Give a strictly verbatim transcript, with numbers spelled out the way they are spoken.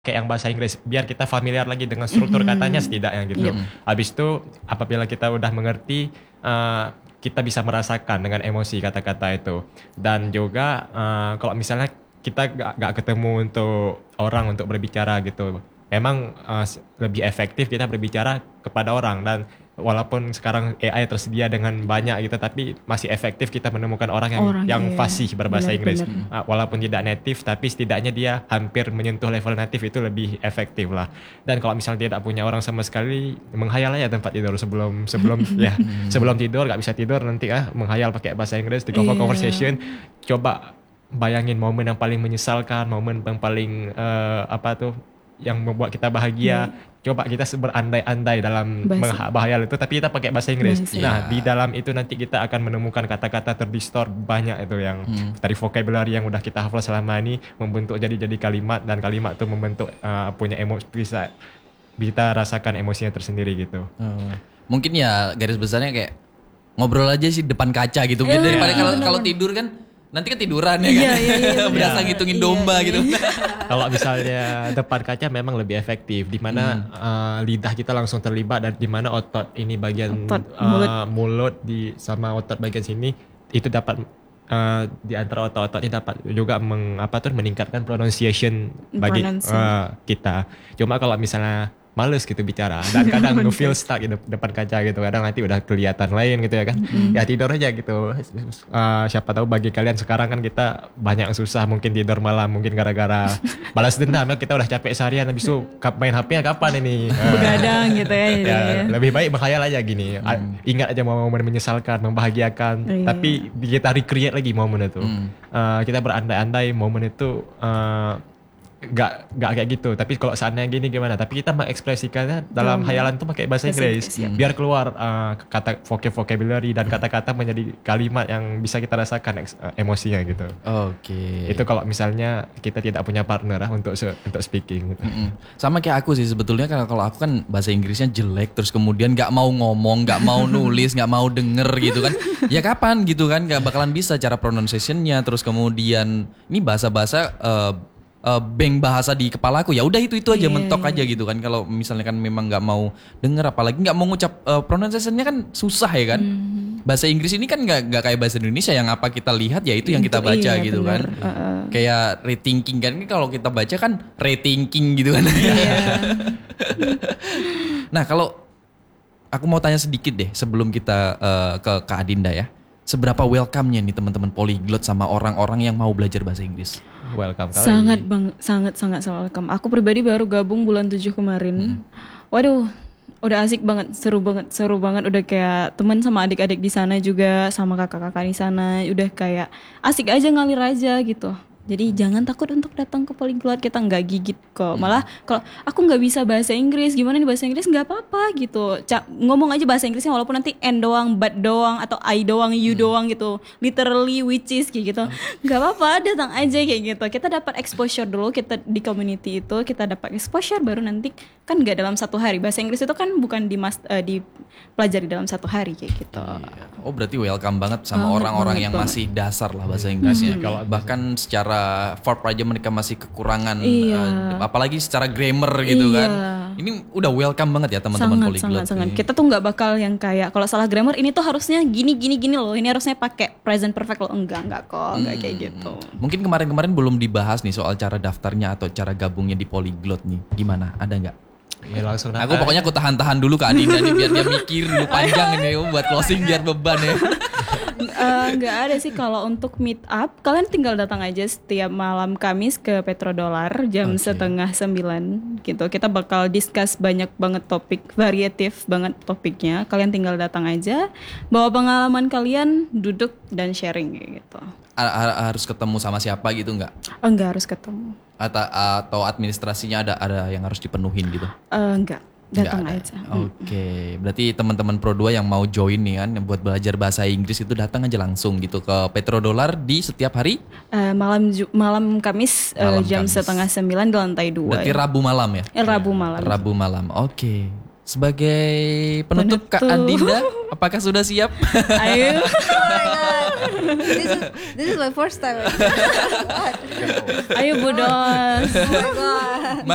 kayak yang bahasa Inggris biar kita familiar lagi dengan struktur mm-hmm. katanya setidaknya gitu. Yep. Habis itu apabila kita udah mengerti uh, kita bisa merasakan dengan emosi kata-kata itu. Dan juga uh, kalau misalnya kita gak, gak ketemu untuk orang untuk berbicara gitu, memang uh, lebih efektif kita berbicara kepada orang. Dan walaupun sekarang A I tersedia dengan banyak gitu, tapi masih efektif kita menemukan orang yang orang, yang iya. fasih berbahasa bener, Inggris. Bener. Uh, walaupun tidak native, tapi setidaknya dia hampir menyentuh level native, itu lebih efektif lah. Dan kalau misalnya tidak punya orang sama sekali, menghayal aja tempat tidur sebelum sebelum ya sebelum tidur, gak bisa tidur nanti ah menghayal pakai bahasa Inggris di yeah. conversation. Coba bayangin momen yang paling menyesalkan, momen yang paling uh, apa tuh yang membuat kita bahagia. Yeah. Coba kita berandai-andai dalam menghayal itu, tapi kita pakai bahasa Inggris. Bahasa. Nah, yeah. di dalam itu nanti kita akan menemukan kata-kata terdistort banyak itu yang hmm. dari vocabulary yang udah kita hafal selama ini membentuk jadi-jadi kalimat, dan kalimat itu membentuk uh, punya emosi, bisa kita rasakan emosinya tersendiri gitu. Hmm. Mungkin ya garis besarnya kayak ngobrol aja sih depan kaca gitu. Yeah. Daripada kalau kalau tidur kan nanti ketiduran ya kan. Iya, iya, iya, berasa ngitungin iya, domba iya, gitu. Iya. Kalau misalnya depan kaca memang lebih efektif, di mana hmm. uh, lidah kita langsung terlibat, dan di mana otot ini bagian otot, uh, mulut. mulut di sama otot bagian sini itu dapat uh, di antara otot-ototnya dapat juga meng, apa tuh meningkatkan pronunciation bagi uh, kita. Cuma kalau misalnya males gitu bicara dan kadang nge-feel stuck gitu depan kaca gitu, kadang nanti udah kelihatan lain gitu ya kan. Mm-hmm. Ya tidur aja gitu. Uh, siapa tahu bagi kalian sekarang kan kita banyak yang susah mungkin tidur malam, mungkin gara-gara balas dendam ya, kita udah capek seharian, habis itu main H P-nya kapan ini? Uh, Begadang gitu ya. Ya lebih baik menghayal aja gini. Mm. Ingat aja momen menyesalkan, membahagiakan, oh, iya. tapi kita recreate lagi momen itu. Mm. Uh, kita berandai-andai momen itu uh, Gak, gak kayak gitu, tapi kalau saatnya gini gimana, tapi kita mengekspresikannya dalam hmm. hayalan tuh pakai bahasa Inggris, ya. biar keluar uh, kata vocabulary dan kata-kata menjadi kalimat yang bisa kita rasakan uh, emosinya gitu. Oke. Okay. Itu kalau misalnya kita tidak punya partner lah untuk untuk speaking gitu. Mm-mm. Sama kayak aku sih sebetulnya, karena kalau aku kan bahasa Inggrisnya jelek, terus kemudian gak mau ngomong, gak mau nulis, gak mau denger gitu kan. Ya kapan gitu kan, gak bakalan bisa cara pronunciation-nya, terus kemudian ini bahasa-bahasa uh, Uh, bank bahasa di kepalaku, ya udah itu itu aja yeah. mentok aja gitu kan. Kalau misalnya kan memang nggak mau denger, apalagi nggak mau ngucap uh, pronunciation-nya kan susah ya kan. Mm. Bahasa Inggris ini kan nggak nggak kayak bahasa Indonesia yang apa kita lihat ya itu yang kita baca iya, gitu bener. kan. Uh-uh. Kayak rethinking kan, kalau kita baca kan rethinking gitu kan. Yeah. Nah kalau aku mau tanya sedikit deh sebelum kita uh, ke Kak Adinda ya. Seberapa welcome-nya nih teman-teman polyglot sama orang-orang yang mau belajar bahasa Inggris? Welcome kali. Sangat bang, sangat sangat welcome. Aku pribadi baru gabung bulan tujuh kemarin. Hmm. Waduh, udah asik banget, seru banget, seru banget. Udah kayak teman sama adik-adik di sana juga, sama kakak-kakak di sana. Udah kayak asik aja, ngalir aja gitu. Jadi jangan takut untuk datang ke polyglot, kita nggak gigit kok. Malah kalau aku nggak bisa bahasa Inggris, gimana nih bahasa Inggris, nggak apa-apa gitu. Ca- ngomong aja bahasa Inggrisnya walaupun nanti N doang, but doang, atau I doang, you hmm. doang gitu. Literally, which is kayak gitu. Nggak apa-apa, datang aja kayak gitu. Kita dapat exposure dulu, kita di community itu kita dapat exposure, baru nanti kan nggak dalam satu hari. Bahasa Inggris itu kan bukan di mas, uh, dipelajari dalam satu hari kayak gitu. Oh berarti welcome banget sama oh, orang-orang yang banget. Masih dasar lah bahasa Inggrisnya. Hmm. Kalau bahkan secara verb aja mereka masih kekurangan, iya. uh, apalagi secara grammar gitu iya. kan. Ini udah welcome banget ya teman-teman polyglot. Sangat, sangat. Kita tuh nggak bakal yang kayak kalau salah grammar ini tuh harusnya gini gini gini loh. Ini harusnya pakai present perfect loh. Enggak, enggak kok, enggak hmm. kayak gitu. Mungkin kemarin-kemarin belum dibahas nih soal cara daftarnya atau cara gabungnya di polyglot nih. Gimana? Ada nggak? Ya langsung aku pokoknya aku tahan-tahan dulu Kak Adinda nih biar dia mikir dulu panjang ini buat closing biar beban ya. Nggak uh, ada sih kalau untuk meet up, kalian tinggal datang aja setiap malam Kamis ke Petrodollar jam okay. setengah sembilan gitu. Kita bakal discuss banyak banget topik, variatif banget topiknya. Kalian tinggal datang aja, bawa pengalaman kalian, duduk dan sharing gitu. Harus ketemu sama siapa gitu nggak? Oh, enggak harus ketemu. Atau, atau administrasinya ada ada yang harus dipenuhin gitu? Uh, enggak. Datang aja. Oke, okay. Berarti teman-teman Pro dua yang mau join nih kan, yang buat belajar bahasa Inggris itu datang aja langsung gitu ke Petrodollar di setiap hari? Uh, malam malam Kamis malam uh, jam Kamis. setengah sembilan di lantai dua. Berarti ya. Rabu malam ya? Eh, Rabu malam. Rabu malam. Oke. Okay. Sebagai penutup, penutup Kak Adinda, apakah sudah siap? Ayo. Oh my god. This is, this is my first time. Ayo Bu Dos. Oh my god.